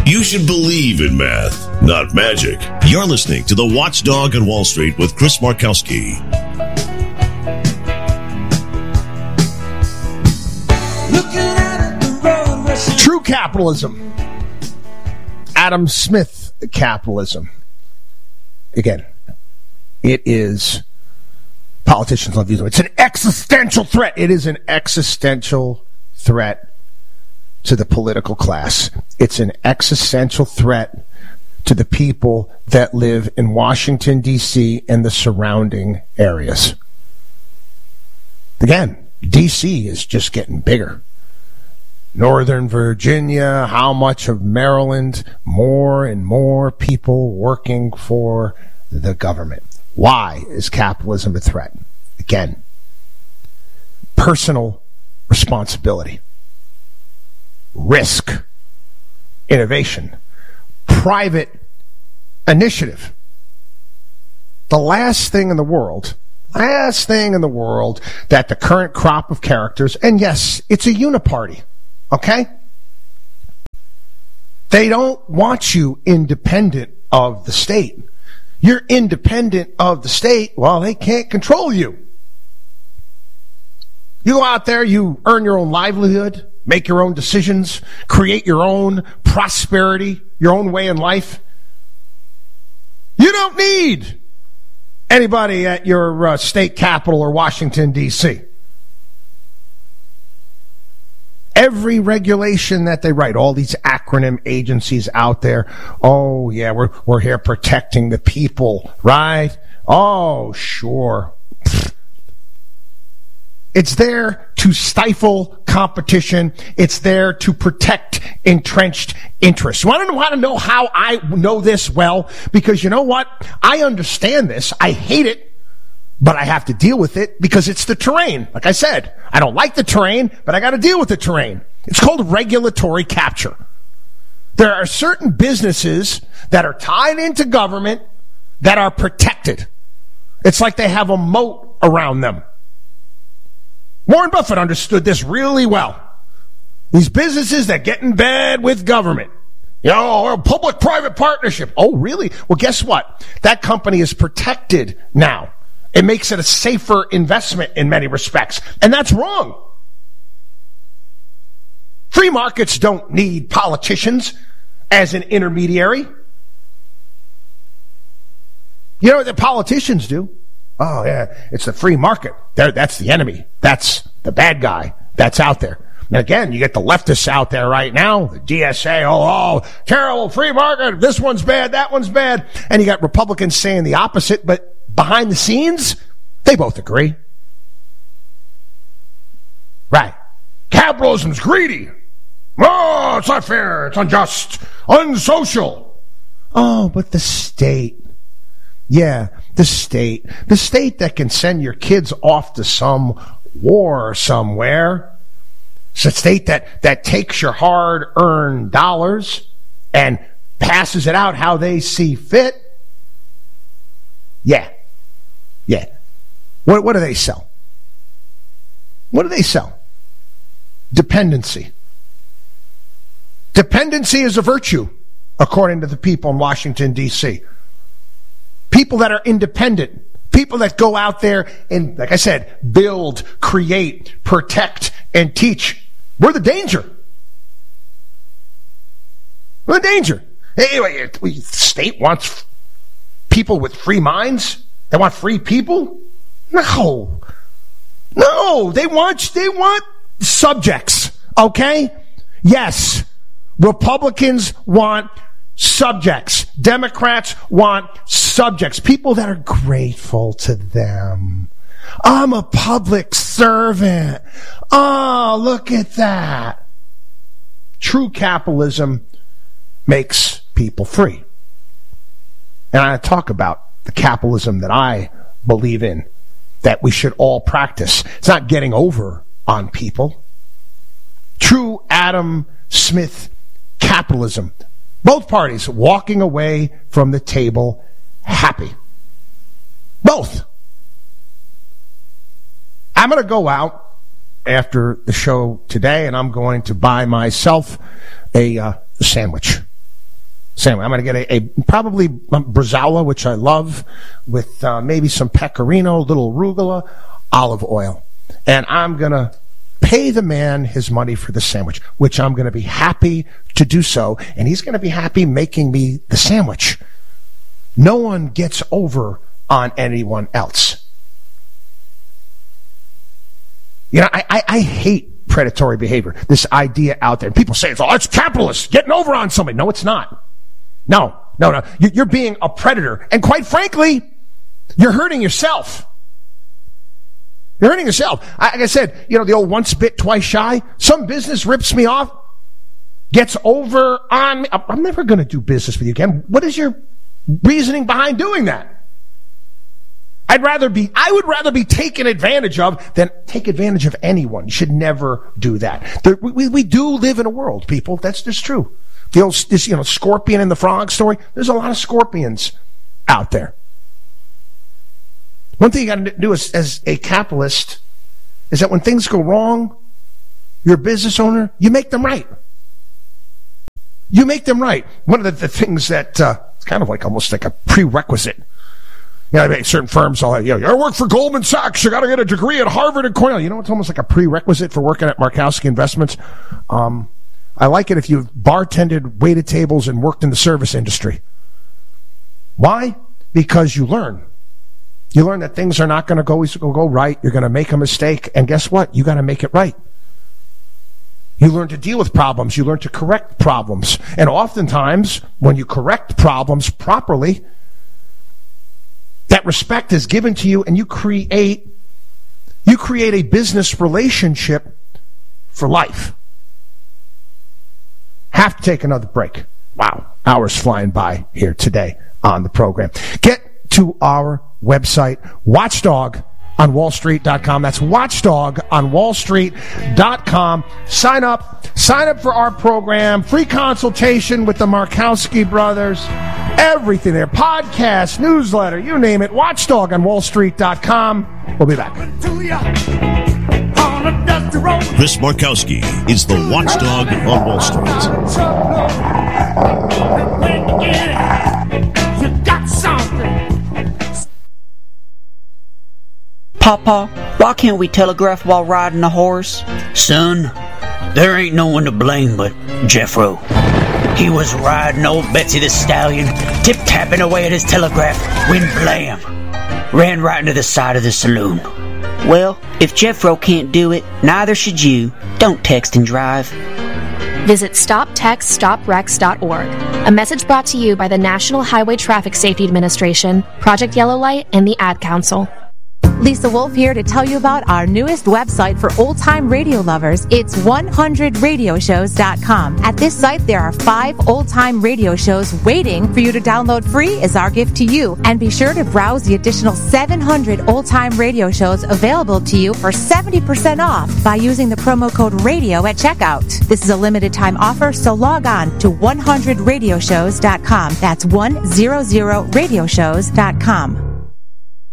You should believe in math, not magic. You're listening to The Watchdog on Wall Street with Chris Markowski. True capitalism. Adam Smith capitalism. Again, it is, politicians love using it. It's an existential threat. It is an existential threat to the political class. It's an existential threat to the people that live in Washington, D.C. and the surrounding areas. Again, D.C. is just getting bigger. Northern Virginia, how much of Maryland, more and more people working for the government. Why is capitalism a threat? Again, personal responsibility, risk, innovation, private initiative. The last thing in the world that the current crop of characters, and yes, it's a uniparty, okay? They don't want you independent of the state. You're independent of the state, well, they can't control you. You go out there, you earn your own livelihood, make your own decisions, create your own prosperity, your own way in life. You don't need anybody at your state capital or Washington, D.C. Every regulation that they write, all these acronym agencies out there, oh, yeah, we're here protecting the people, right? Oh, sure. It's there to stifle competition. It's there to protect entrenched interests. You want to know how I know this well? Because you know what? I understand this. I hate it, but I have to deal with it because it's the terrain. Like I said, I don't like the terrain, but I got to deal with the terrain. It's called regulatory capture. There are certain businesses that are tied into government that are protected. It's like they have a moat around them. Warren Buffett understood this really well. These businesses that get in bed with government, or public-private partnership. Oh, really? Well, guess what? That company is protected now. It makes it a safer investment in many respects. And that's wrong. Free markets don't need politicians as an intermediary. You know what the politicians do? Oh, yeah, it's the free market. That's the enemy. That's the bad guy that's out there. And again, you get the leftists out there right now, the DSA, oh, terrible free market, this one's bad, that one's bad. And you got Republicans saying the opposite, but behind the scenes, they both agree. Right. Capitalism's greedy. Oh, it's not fair, it's unjust, unsocial. Oh, but the state. Yeah, the state that can send your kids off to some war somewhere. It's a state that takes your hard-earned dollars and passes it out how they see fit. Yeah. What do they sell? What do they sell? Dependency. Dependency is a virtue, according to the people in Washington, D.C. People that are independent, people that go out there and, like I said, build, create, protect, and teach. We're the danger. We're the danger. Anyway, the state wants people with free minds. They want free people. No, they want subjects. Okay, yes, Republicans want subjects. Democrats want subjects, people that are grateful to them. I'm a public servant. Oh, look at that. True capitalism makes people free. And I talk about the capitalism that I believe in, that we should all practice. It's not getting over on people. True Adam Smith capitalism. Both parties walking away from the table happy. Both. I'm going to go out after the show today and I'm going to buy myself a sandwich. sandwich. I'm going to get a probably bresaola, which I love, with maybe some pecorino, little arugula, olive oil. And I'm going to pay the man his money for the sandwich, which I'm going to be happy to do so. And he's going to be happy making me the sandwich. No one gets over on anyone else. You know, I hate predatory behavior. This idea out there. People say, it's capitalist, getting over on somebody. No, it's not. No. You're being a predator. And quite frankly, you're hurting yourself. You're hurting yourself. Like I said, the old once bit, twice shy. Some business rips me off, gets over on me. I'm never going to do business with you again. What is your reasoning behind doing that? I would rather be taken advantage of than take advantage of anyone. You should never do that. We do live in a world, people. That's just true. The old, scorpion and the frog story. There's a lot of scorpions out there. One thing you got to do as a capitalist is that when things go wrong, you're a business owner, you make them right. You make them right. One of the things that it's kind of like almost like a prerequisite. Certain firms all have, you work for Goldman Sachs, you got to get a degree at Harvard and Cornell. It's almost like a prerequisite for working at Markowski Investments. I like it if you've bartended, waited tables, and worked in the service industry. Why? Because you learn. You learn that things are not going to always go right. You're going to make a mistake. And guess what? You got to make it right. You learn to deal with problems. You learn to correct problems. And oftentimes, when you correct problems properly, that respect is given to you and you create a business relationship for life. Have to take another break. Wow. Hours flying by here today on the program. Get to our website, watchdogonwallstreet.com. That's watchdogonwallstreet.com. Sign up for our program. Free consultation with the Markowski brothers. Everything there. Podcast, newsletter, you name it. watchdogonwallstreet.com. We'll be back. Chris Markowski is the watchdog on Wall Street. You got something. Papa, why can't we telegraph while riding a horse? Son, there ain't no one to blame but Jeffro. He was riding old Betsy the Stallion, tip-tapping away at his telegraph, when blam! Ran right into the side of the saloon. Well, if Jeffro can't do it, neither should you. Don't text and drive. Visit StopTextStopWrecks.org. A message brought to you by the National Highway Traffic Safety Administration, Project Yellow Light, and the Ad Council. Lisa Wolf here to tell you about our newest website for old-time radio lovers. It's 100radioshows.com. At this site, there are 5 old-time radio shows waiting for you to download free as our gift to you. And be sure to browse the additional 700 old-time radio shows available to you for 70% off by using the promo code RADIO at checkout. This is a limited-time offer, so log on to 100radioshows.com. That's 100radioshows.com.